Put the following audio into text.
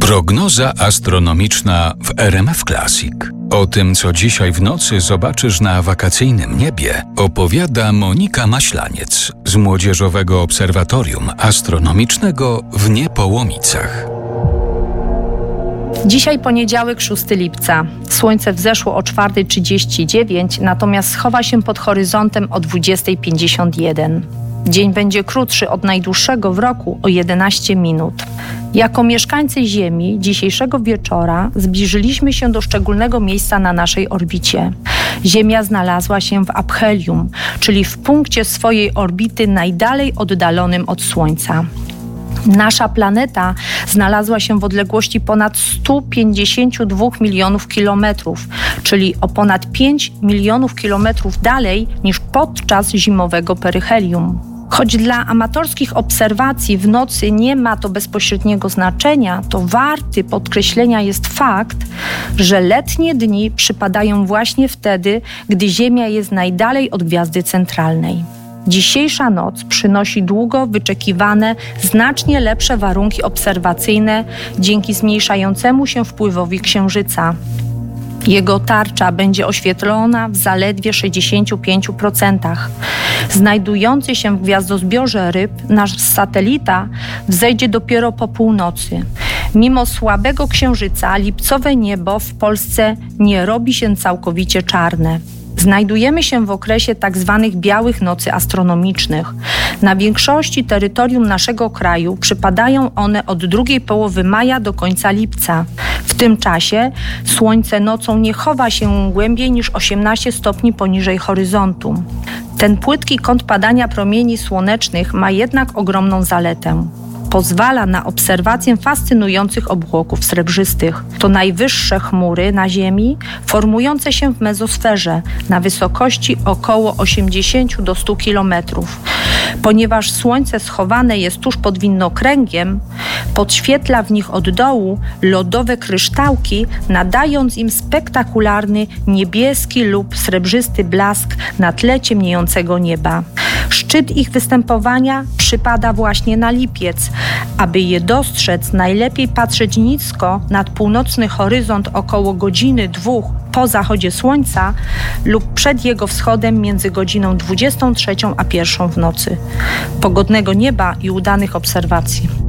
Prognoza astronomiczna w RMF Classic. O tym, co dzisiaj w nocy zobaczysz na wakacyjnym niebie, opowiada Monika Maślaniec z Młodzieżowego Obserwatorium Astronomicznego w Niepołomicach. Dzisiaj poniedziałek, 6 lipca. Słońce wzeszło o 4:39, natomiast schowa się pod horyzontem o 20:51. Dzień będzie krótszy od najdłuższego w roku o 11 minut. Jako mieszkańcy Ziemi dzisiejszego wieczora zbliżyliśmy się do szczególnego miejsca na naszej orbicie. Ziemia znalazła się w aphelium, czyli w punkcie swojej orbity najdalej oddalonym od Słońca. Nasza planeta znalazła się w odległości ponad 152 milionów kilometrów, czyli o ponad 5 milionów kilometrów dalej niż podczas zimowego peryhelium. Choć dla amatorskich obserwacji w nocy nie ma to bezpośredniego znaczenia, to warty podkreślenia jest fakt, że letnie dni przypadają właśnie wtedy, gdy Ziemia jest najdalej od gwiazdy centralnej. Dzisiejsza noc przynosi długo wyczekiwane, znacznie lepsze warunki obserwacyjne dzięki zmniejszającemu się wpływowi Księżyca. Jego tarcza będzie oświetlona w zaledwie 65%. Znajdujący się w gwiazdozbiorze Ryb nasz satelita wzejdzie dopiero po północy. Mimo słabego Księżyca lipcowe niebo w Polsce nie robi się całkowicie czarne. Znajdujemy się w okresie tzw. białych nocy astronomicznych. Na większości terytorium naszego kraju przypadają one od drugiej połowy maja do końca lipca. W tym czasie Słońce nocą nie chowa się głębiej niż 18 stopni poniżej horyzontu. Ten płytki kąt padania promieni słonecznych ma jednak ogromną zaletę. Pozwala na obserwację fascynujących obłoków srebrzystych. To najwyższe chmury na Ziemi, formujące się w mezosferze na wysokości około 80 do 100 kilometrów. Ponieważ Słońce schowane jest tuż pod widnokręgiem, podświetla w nich od dołu lodowe kryształki, nadając im spektakularny niebieski lub srebrzysty blask na tle ciemniejącego nieba. Szczyt ich występowania przypada właśnie na lipiec. Aby je dostrzec, najlepiej patrzeć nisko nad północny horyzont około godziny 2 po zachodzie Słońca lub przed jego wschodem między godziną 23 a 1 w nocy. Pogodnego nieba i udanych obserwacji.